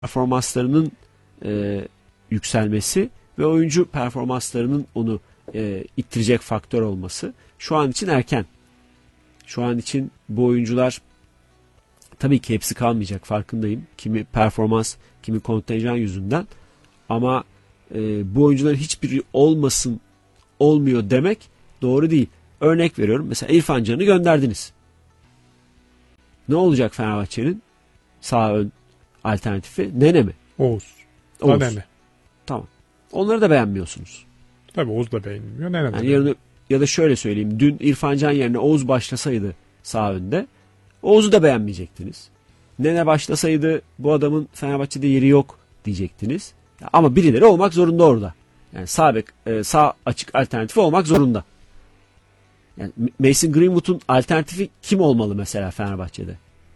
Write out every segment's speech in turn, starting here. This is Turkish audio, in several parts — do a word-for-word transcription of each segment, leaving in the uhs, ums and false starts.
performanslarının e, yükselmesi ve oyuncu performanslarının onu e, ittirecek faktör olması şu an için erken. Şu an için bu oyuncular tabii ki hepsi kalmayacak, farkındayım. Kimi performans, kimi kontenjan yüzünden. Ama e, bu oyuncuların hiçbiri olmasın, olmuyor demek doğru değil. Örnek veriyorum. Mesela İrfan Can'ı gönderdiniz. Ne olacak Fenerbahçe'nin sağ ön alternatifi? Nene mi? Oğuz. Oğuz. Nene. Tamam. Onları da beğenmiyorsunuz. Tabii Oğuz da beğenmiyor. Nene yani yarın, ya da şöyle söyleyeyim. Dün İrfan Can yerine Oğuz başlasaydı sağ önde, Oğuz'u da beğenmeyecektiniz. Nene başlasaydı bu adamın Fenerbahçe'de yeri yok diyecektiniz. Ama birileri olmak zorunda orada. Yani sağ bek, sağ açık alternatifi olmak zorunda. Yani Mason Greenwood'un alternatifi kim olmalı mesela Fenerbahçe'de?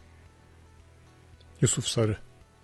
Yusuf Sarı.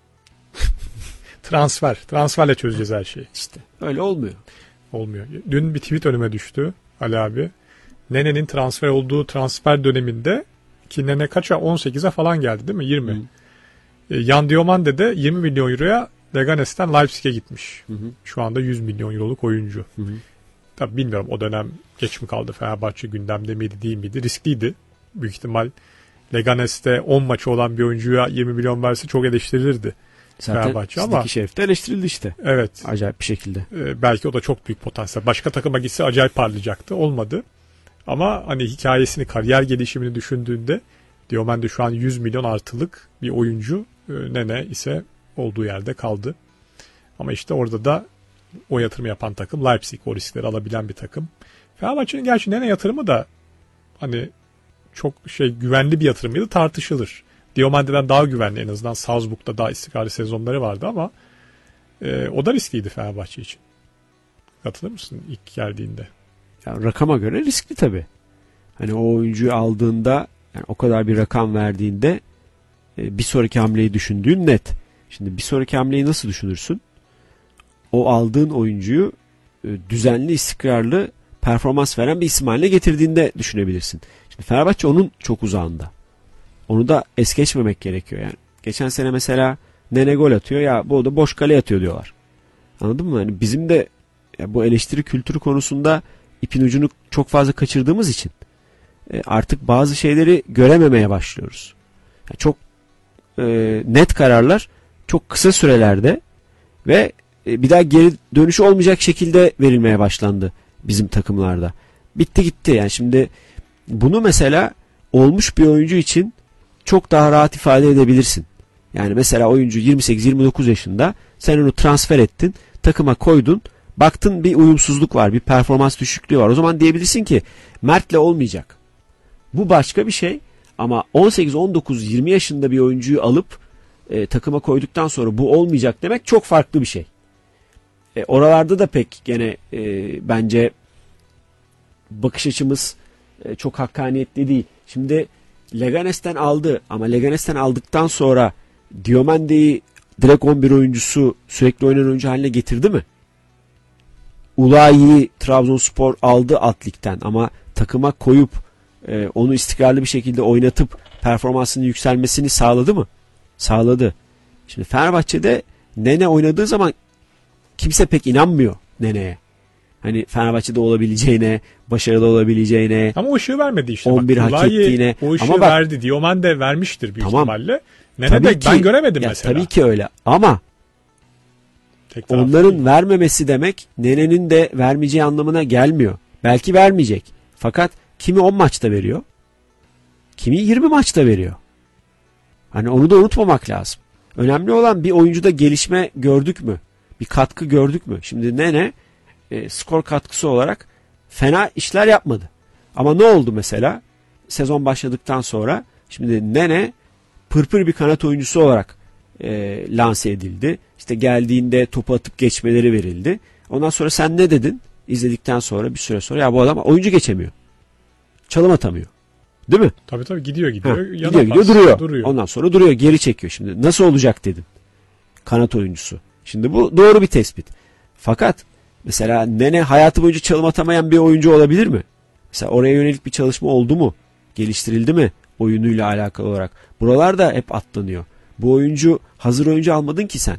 Transfer. Transferle çözeceğiz her şeyi. İşte öyle olmuyor. Olmuyor. Dün bir tweet önüme düştü Ali abi. Nene'nin transfer olduğu transfer döneminde ki Nene kaça? on sekize falan geldi değil mi? yirmi. Hı. E, Yan Diomande de yirmi milyon euroya Leganes'ten Leipzig'e gitmiş. Hı hı. Şu anda yüz milyon euroluk oyuncu. Hı hı. Tabii bilmiyorum o dönem geç mi kaldı, Fenerbahçe gündemde miydi değil miydi? Riskliydi. Büyük ihtimal Leganes'te on maçı olan bir oyuncuya yirmi milyon verse çok eleştirilirdi. Zaten Fenerbahçe ama Şerif de eleştirildi işte. Evet. Acayip bir şekilde. E, belki o da çok büyük potansiyel. Başka takıma gitse acayip parlayacaktı. Olmadı. Ama hani hikayesini, kariyer gelişimini düşündüğünde Diomande şu an yüz milyon artılık bir oyuncu. E, Nene ise olduğu yerde kaldı. Ama işte orada da o yatırım yapan takım Leipzig, o riskleri alabilen bir takım. Fenerbahçe'nin gerçi Nene yatırımı da hani çok şey güvenli bir yatırım mıydı tartışılır. Diomande'den daha güvenli, en azından Salzburg'da daha istikrarlı sezonları vardı ama e, o da riskliydi Fenerbahçe için. Katılır mısın ilk geldiğinde? Yani rakama göre riskli tabii. Hani o oyuncuyu aldığında, yani o kadar bir rakam verdiğinde e, bir sonraki hamleyi düşündüğün net. Şimdi bir sonraki hamleyi nasıl düşünürsün? O aldığın oyuncuyu e, düzenli, istikrarlı performans veren bir isim haline getirdiğinde düşünebilirsin. Şimdi Fenerbahçe onun çok uzağında. Onu da es geçmemek gerekiyor yani. Geçen sene mesela Nene gol atıyor, ya bu da boş kale atıyor diyorlar. Anladın mı? Yani bizim de ya bu eleştiri kültürü konusunda ipin ucunu çok fazla kaçırdığımız için e, artık bazı şeyleri görememeye başlıyoruz. Yani çok e, net kararlar çok kısa sürelerde ve e, bir daha geri dönüşü olmayacak şekilde verilmeye başlandı bizim takımlarda. Bitti gitti. Yani şimdi bunu mesela olmuş bir oyuncu için çok daha rahat ifade edebilirsin. Yani mesela oyuncu yirmi sekiz yirmi dokuz yaşında, sen onu transfer ettin, takıma koydun, baktın bir uyumsuzluk var, bir performans düşüklüğü var. O zaman diyebilirsin ki Mert'le olmayacak. Bu başka bir şey ama on sekiz on dokuz yirmi yaşında bir oyuncuyu alıp e, takıma koyduktan sonra bu olmayacak demek çok farklı bir şey. E, oralarda da pek gene e, bence bakış açımız e, çok hakkaniyetli değil. Şimdi Leganes'ten aldı ama Leganes'ten aldıktan sonra Diomande'yi direkt on bir oyuncusu, sürekli oynayan oyuncu haline getirdi mi? Ulayi'yi Trabzonspor aldı alt ligden ama takıma koyup e, onu istikrarlı bir şekilde oynatıp performansının yükselmesini sağladı mı? Sağladı. Şimdi Fenerbahçe'de Nene oynadığı zaman kimse pek inanmıyor Nene'ye. Hani Fenerbahçe'de olabileceğine, başarılı olabileceğine. Ama o ışığı vermedi işte. on bir bak, hak ettiğine. O ışığı ama bak, verdi. Diomande vermiştir büyük tamam, ihtimalle. Nene de ben göremedim ya, mesela. Tabii ki öyle ama Tek onların değil. vermemesi demek Nene'nin de vermeyeceği anlamına gelmiyor. Belki vermeyecek. Fakat kimi on maçta veriyor, kimi yirmi maçta veriyor. Hani onu da unutmamak lazım. Önemli olan bir oyuncuda gelişme gördük mü? Bir katkı gördük mü? Şimdi Nene e, skor katkısı olarak fena işler yapmadı. Ama ne oldu mesela? Sezon başladıktan sonra şimdi Nene pırpır bir kanat oyuncusu olarak e, lanse edildi. İşte geldiğinde topu atıp geçmeleri verildi. Ondan sonra sen ne dedin? İzledikten sonra bir süre sonra ya bu adam oyuncu geçemiyor. Çalım atamıyor. Değil mi? Tabii tabii gidiyor gidiyor. Ha, gidiyor gidiyor duruyor. duruyor. Ondan sonra duruyor, geri çekiyor. Şimdi nasıl olacak dedin? Kanat oyuncusu. Şimdi bu doğru bir tespit. Fakat mesela Nene hayatı boyunca çalım atamayan bir oyuncu olabilir mi? Mesela oraya yönelik bir çalışma oldu mu? Geliştirildi mi oyunuyla alakalı olarak? Buralar da hep atlanıyor. Bu oyuncu hazır oyuncu almadın ki sen.